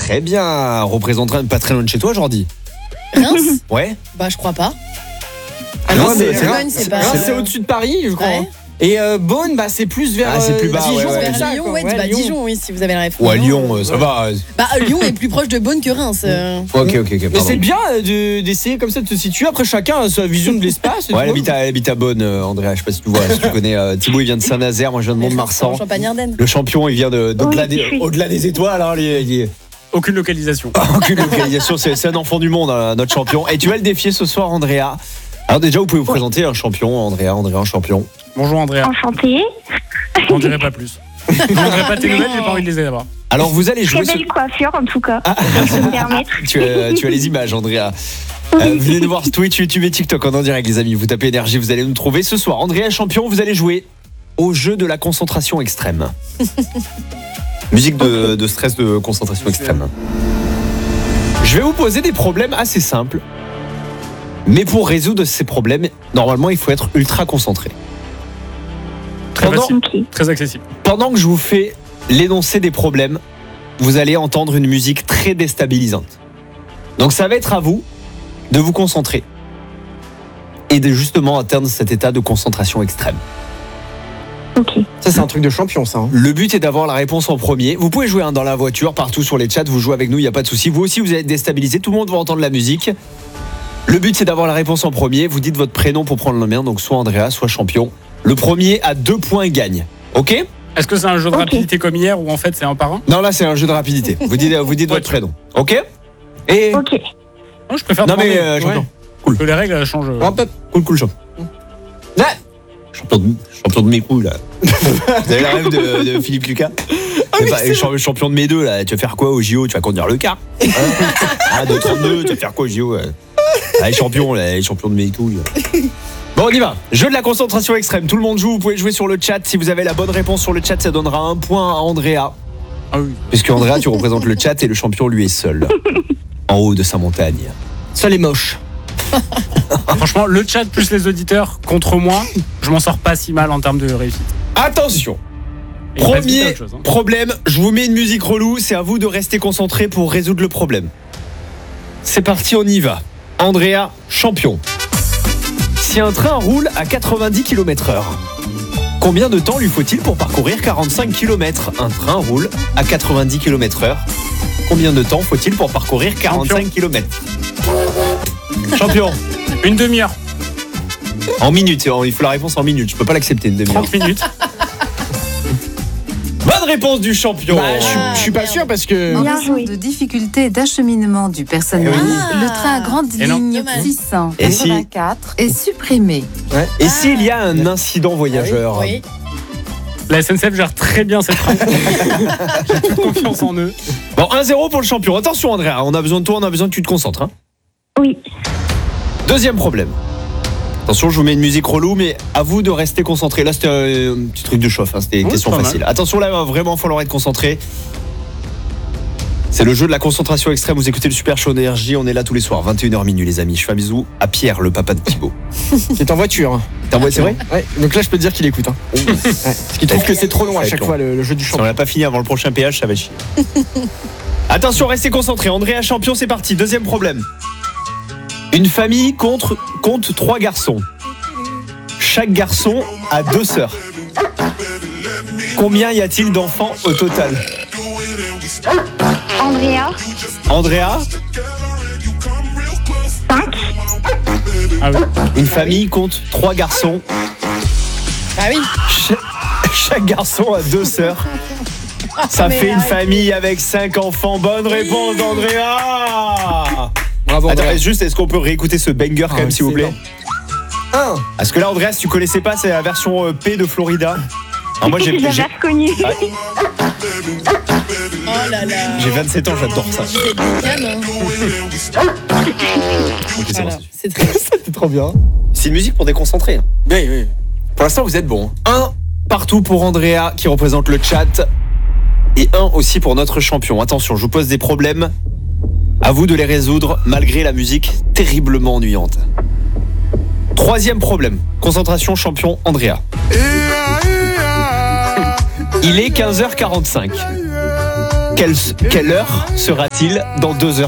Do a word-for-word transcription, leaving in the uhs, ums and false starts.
Très bien. Représentera pas très loin de chez toi, Jordi. Reims ? Ouais. Bah je crois pas. Ah non, Reims, c'est, c'est- Bourgogne, c'est pas. c'est au-dessus de Paris, je crois. Ouais. Et euh, Beaune, bah, c'est plus vers Ah, c'est plus euh, bas, Dijon, ouais, ouais. vers Vers ça, Lyon, quoi. ouais, bah, Dijon, oui, si vous avez la réponse. Ou à Lyon, euh, ça va. Bah Lyon est plus proche de Beaune que Reims. euh. Ok, ok, ok. Mais Pardon. c'est bien euh, de- d'essayer comme ça de se situer. Après, chacun a sa vision de l'espace. et Ouais, elle tout. habite à, elle habite à Beaune, euh, Andrea. Je sais pas si tu vois, si tu connais. euh, Thibaut, il vient de Saint-Nazaire. Moi, je viens de En Mont-de-Marsan. Champagne-Ardenne. Le champion, il vient de, d'au-delà, Oui, des, oui. au-delà des étoiles. Hein, les- les- Aucune localisation. Aucune localisation, c'est, c'est un enfant du monde, hein, notre champion. Et tu vas le défier ce soir, Andrea. Alors déjà, vous pouvez vous présenter un champion, Andrea, Andrea, un champion. Bonjour Andrea. Enchantée. J'en dirai pas plus. Je ne demanderai pas tes nouvelles, j'ai pas envie de les avoir. Alors vous allez jouer Très ce... belle coiffure en tout cas. Ah, Je peux me permettre. tu, as, tu as les images, Andrea. Euh, venez nous voir sur Twitch, YouTube et TikTok en direct, les amis. Vous tapez énergie, vous allez nous trouver ce soir. Andrea, champion, vous allez jouer au jeu de la concentration extrême. Musique de, de stress de concentration extrême. Je vais vous poser des problèmes assez simples. Mais pour résoudre ces problèmes, normalement, il faut être ultra concentré. Très Pendant, facile, Ok. très accessible. pendant que je vous fais l'énoncé des problèmes, vous allez entendre une musique très déstabilisante. Donc ça va être à vous de vous concentrer et de justement atteindre cet état de concentration extrême. Ok. Ça, c'est un truc de champion, ça. hein. Le but est d'avoir la réponse en premier. Vous pouvez jouer hein, dans la voiture, partout sur les chats, vous jouez avec nous, il n'y a pas de souci. Vous aussi, vous allez être déstabilisé, tout le monde va entendre la musique. Le but, c'est d'avoir la réponse en premier. Vous dites votre prénom pour prendre le mien, donc soit Andrea, soit champion. Le premier à deux points gagne. Ok ? Est-ce que c'est un jeu de Ok. rapidité comme hier ou en fait c'est un par un? Non, là, c'est un jeu de rapidité. Vous dites, vous dites votre prénom. Ok ? Et... Ok. Non, je préfère Non, mais demander. euh, champion. Ouais. Que les règles elles changent. euh. Hop, hop. Cool, cool, champion. Là Champion de, champion de mes couilles, là. Vous avez la rêve de, de Philippe Lucas oui, Bah, c'est champ- Champion de mes deux, là. Tu vas faire quoi au J O? Tu vas conduire le car hein? Ah, deux trente-deux, tu vas faire quoi au J O? Allez, champion, là. Les champions de mes couilles. Bon, on y va. Jeu de la concentration extrême. Tout le monde joue. Vous pouvez jouer sur le chat. Si vous avez la bonne réponse sur le chat, ça donnera un point à Andrea. Ah oui. Puisque Andrea, tu représentes le chat et le champion, lui, est seul. En haut de sa montagne. Ça, les moches. Franchement, le chat plus les auditeurs contre moi, je m'en sors pas si mal en termes de réussite. Attention. Et il reste vite à Premier autre chose, hein. problème, je vous mets une musique relou, c'est à vous de rester concentré pour résoudre le problème. C'est parti, on y va. Andrea, champion. Si un train roule à quatre-vingt-dix kilomètres heure, combien de temps lui faut-il pour parcourir quarante-cinq kilomètres? Un train roule à quatre-vingt-dix kilomètres heure. Combien de temps faut-il pour parcourir quarante-cinq kilomètres? Champion. Une demi-heure, En minutes, il faut la réponse en minutes, je peux pas l'accepter une demi-heure. trente minutes. Bonne réponse du champion. Bah, je, suis- je suis pas merde. sûr parce que. En Bien raison joué. de difficultés d'acheminement du personnel, Oui. le train à grande Et non. ligne Dommage. six cent Et si- quatre est supprimé. Et s'il y a un incident voyageur? Oui. La S N C F gère très bien cette train. J'ai toute confiance en eux. Bon, un zéro pour le champion. Attention, Andrea, on a besoin de toi, on a besoin que tu te concentres. hein. Oui. Deuxième problème. Attention, je vous mets une musique relou, mais à vous de rester concentré. Là, c'était un petit truc de chauffe, hein, c'était une Oui, question pas mal. facile. Attention, là, il va vraiment falloir être concentré. C'est le jeu de la concentration extrême. Vous écoutez le Super Show d'énergie. On est là tous les soirs, vingt et une heures minuit, les amis. Je fais un bisou à Pierre, le papa de Thibaut. Qui est en voiture. hein. T'es en voie- c'est vrai? Ouais. Donc là, je peux te dire qu'il écoute. Hein. Ouais. Parce qu'il trouve que c'est trop long à Ça va chaque être long. fois le, le jeu du Si on champion. l'a pas fini avant le prochain péage, ça va chier. Attention, restez concentrés. Andrea, champion, c'est parti. Deuxième problème. Une famille compte, compte trois garçons. Chaque garçon a deux sœurs. Combien y a-t-il d'enfants au total? Andrea. Andrea, cinq. Ah oui. une famille compte trois garçons. Ah oui. Cha- Chaque garçon a deux sœurs. Ça Mais fait une arrêtez. famille avec cinq enfants. Bonne réponse d'Andrea. Bravo. Attends, Andrea. juste, est-ce qu'on peut réécouter ce banger quand Ah, même, s'il vous plaît? Un. Parce que là, Andrea, si tu connaissais pas, c'est la version euh, P de Florida. Alors moi, j'ai J'avais j'ai- reconnu. Ah, Oh là là. j'ai vingt-sept ans, j'adore ça. C'est Lucas, non Ok, c'est bon, Voilà, c'est- c'est très. C'est trop bien. C'est une musique pour déconcentrer. hein. Oui, oui. Pour l'instant, vous êtes bon. Un partout pour Andrea qui représente le chat et un aussi pour notre champion. Attention, je vous pose des problèmes. À vous de les résoudre malgré la musique terriblement ennuyante. Troisième problème. Concentration, champion Andrea. Il est quinze heures quarante-cinq. Quelle, quelle heure sera-t-il dans deux heures